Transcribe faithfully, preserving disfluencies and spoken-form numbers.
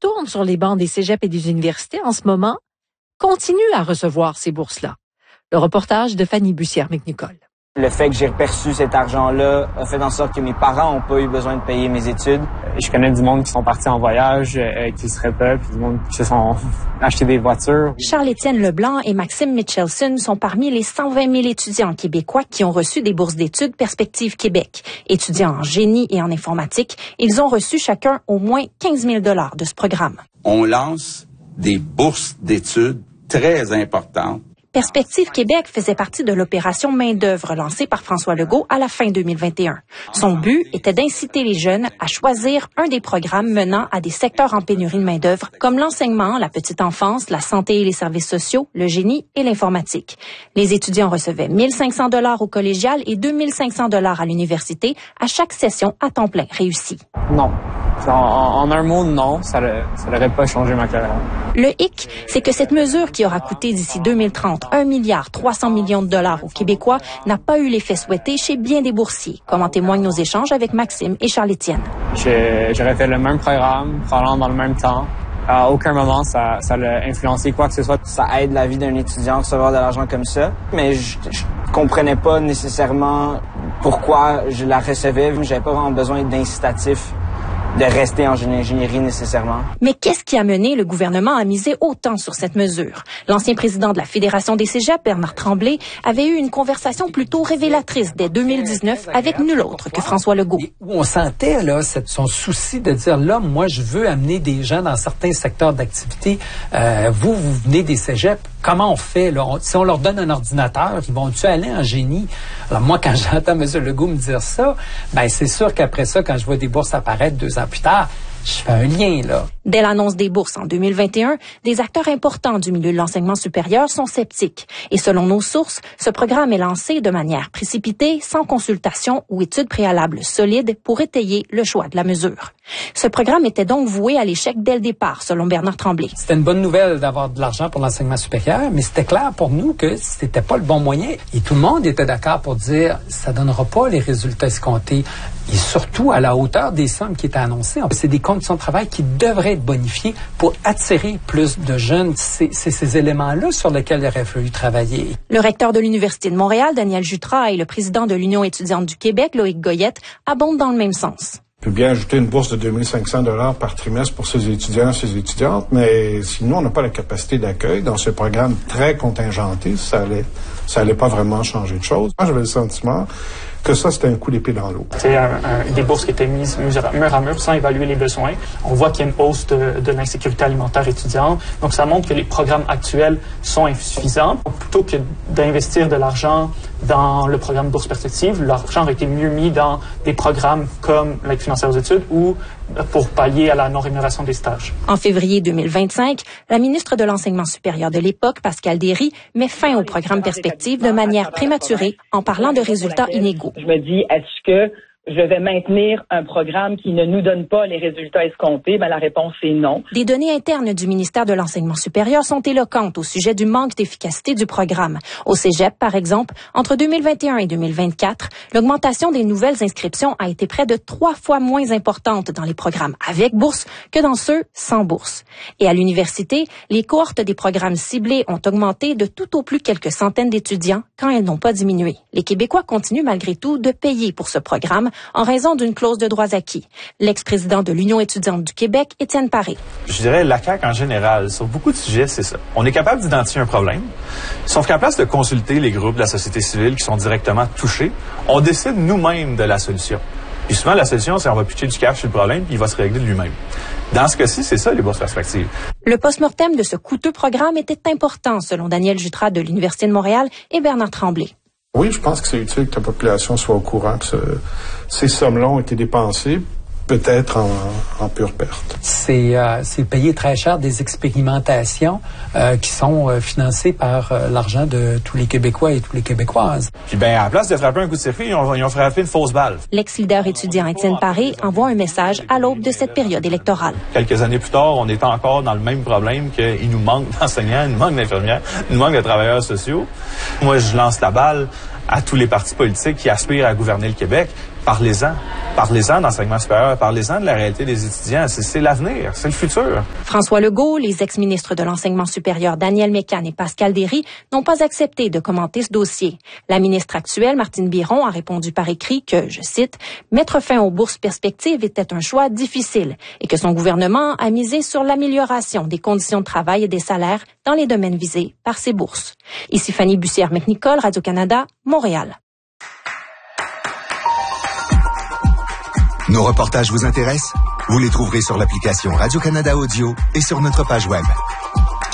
retourne sur les bancs des cégeps et des universités en ce moment continuent à recevoir ces bourses-là. Le reportage de Fanny Bussière-McNicol. Le fait que j'ai perçu cet argent-là a fait en sorte que mes parents n'ont pas eu besoin de payer mes études. Je connais du monde qui sont partis en voyage, euh, qui se répètent, puis du monde qui se sont achetés des voitures. Charles-Étienne Leblanc et Maxime Mitchelson sont parmi les cent vingt mille étudiants québécois qui ont reçu des bourses d'études Perspective Québec. Étudiants en génie et en informatique, ils ont reçu chacun au moins quinze mille dollars de ce programme. On lance des bourses d'études très importantes. Perspective Québec faisait partie de l'opération Main-d'œuvre lancée par François Legault à la fin deux mille vingt et un. Son but était d'inciter les jeunes à choisir un des programmes menant à des secteurs en pénurie de main-d'œuvre, comme l'enseignement, la petite enfance, la santé et les services sociaux, le génie et l'informatique. Les étudiants recevaient mille cinq cents dollars au collégial et deux mille cinq cents dollars à l'université à chaque session à temps plein réussie. Non. En, en un mot, non, ça n'aurait pas changé ma carrière. Le hic, c'est que cette mesure qui aura coûté d'ici deux mille trente un milliard trois cents millions de dollars aux Québécois n'a pas eu l'effet souhaité chez bien des boursiers, comme en témoignent nos échanges avec Maxime et Charles-Étienne. J'aurais fait le même programme, probablement dans le même temps. À aucun moment, ça, ça l'a influencé quoi que ce soit. Ça aide la vie d'un étudiant de recevoir de l'argent comme ça, mais je, je comprenais pas nécessairement pourquoi je la recevais. J'avais pas vraiment besoin d'incitatifs de rester en ingénierie nécessairement. Mais qu'est-ce qui a mené le gouvernement à miser autant sur cette mesure? L'ancien président de la Fédération des cégeps, Bernard Tremblay, avait eu une conversation plutôt révélatrice dès deux mille dix-neuf avec nul autre que François Legault. On sentait là son souci de dire, là, moi, je veux amener des gens dans certains secteurs d'activité. Euh, vous, vous venez des cégeps. Comment on fait? Là? On, si on leur donne un ordinateur, ils vont-tu aller en génie? Alors moi, quand j'entends M. Legault me dire ça, ben c'est sûr qu'après ça, quand je vois des bourses apparaître deux ans plus tard, je fais un lien, là. Dès l'annonce des bourses en deux mille vingt et un, des acteurs importants du milieu de l'enseignement supérieur sont sceptiques. Et selon nos sources, ce programme est lancé de manière précipitée, sans consultation ou études préalables solides pour étayer le choix de la mesure. Ce programme était donc voué à l'échec dès le départ, selon Bernard Tremblay. C'était une bonne nouvelle d'avoir de l'argent pour l'enseignement supérieur, mais c'était clair pour nous que c'était pas le bon moyen. Et tout le monde était d'accord pour dire, ça donnera pas les résultats escomptés. Et surtout à la hauteur des sommes qui étaient annoncées. C'est des conditions de travail qui devraient être bonifiées pour attirer plus de jeunes. C'est, c'est ces éléments-là sur lesquels il aurait fallu travailler. Le recteur de l'Université de Montréal, Daniel Jutras, et le président de l'Union étudiante du Québec, Loïc Goyette, abondent dans le même sens. On peut bien ajouter une bourse de deux mille cinq cents dollars par trimestre pour ces étudiants et ces étudiantes, mais si nous, on n'a pas la capacité d'accueil dans ce programme très contingenté, ça allait, ça allait pas vraiment changer de choses. Moi, j'avais le sentiment que ça, c'était un coup d'épée dans l'eau. C'est un, un, des bourses qui étaient mises mur à mur sans évaluer les besoins. On voit qu'il y a une hausse de, de l'insécurité alimentaire étudiante. Donc, ça montre que les programmes actuels sont insuffisants. Plutôt que d'investir de l'argent dans le programme Bourse Perspective, l'argent aurait été mieux mis dans des programmes comme l'aide financière aux études ou pour pallier à la non-rémunération des stages. En février deux mille vingt-cinq, la ministre de l'Enseignement supérieur de l'époque, Pascale Derry, met fin au programme Perspective de manière prématurée en parlant de résultats inégaux. Je me dis, est-ce que je vais maintenir un programme qui ne nous donne pas les résultats escomptés? Ben, la réponse est non. Des données internes du ministère de l'Enseignement supérieur sont éloquentes au sujet du manque d'efficacité du programme. Au cégep, par exemple, entre deux mille vingt et un et deux mille vingt-quatre, l'augmentation des nouvelles inscriptions a été près de trois fois moins importante dans les programmes avec bourse que dans ceux sans bourse. Et à l'université, les cohortes des programmes ciblés ont augmenté de tout au plus quelques centaines d'étudiants quand elles n'ont pas diminué. Les Québécois continuent malgré tout de payer pour ce programme en raison d'une clause de droits acquis. L'ex-président de l'Union étudiante du Québec, Étienne Paré. Je dirais la C A Q en général, sur beaucoup de sujets, c'est ça. On est capable d'identifier un problème, sauf qu'à place de consulter les groupes de la société civile qui sont directement touchés, on décide nous-mêmes de la solution. Puis souvent, la solution, c'est on va pitcher du cash sur le problème, puis il va se régler de lui-même. Dans ce cas-ci, c'est ça, les bourses perspectives. Le post-mortem de ce coûteux programme était important, selon Daniel Jutras de l'Université de Montréal et Bernard Tremblay. Oui, je pense que c'est utile que la population soit au courant que ce, ces sommes-là ont été dépensées, peut-être en, en pure perte. C'est, euh, c'est payer très cher des expérimentations euh, qui sont euh, financées par euh, l'argent de tous les Québécois et toutes les Québécoises. Puis ben, à la place de frapper un coup de circuit, ils ont, ils ont frappé une fausse balle. L'ex-leader étudiant Étienne Paré envoie un message à l'aube de cette période électorale. Quelques années plus tard, on est encore dans le même problème qu'il nous manque d'enseignants, il nous manque d'infirmières, il nous manque de travailleurs sociaux. Moi, je lance la balle à tous les partis politiques qui aspirent à gouverner le Québec. parlez-en. Parlez-en d'enseignement supérieur, parlez-en de la réalité des étudiants. C'est, c'est l'avenir, c'est le futur. François Legault, les ex-ministres de l'Enseignement supérieur Daniel Mécan et Pascal Derry n'ont pas accepté de commenter ce dossier. La ministre actuelle, Martine Biron, a répondu par écrit que, je cite, « Mettre fin aux bourses perspectives était un choix difficile et que son gouvernement a misé sur l'amélioration des conditions de travail et des salaires dans les domaines visés par ces bourses. » Ici Fanny Bussière-McNicol, Radio-Canada, Montréal. Nos reportages vous intéressent? Vous les trouverez sur l'application Radio-Canada Audio et sur notre page web.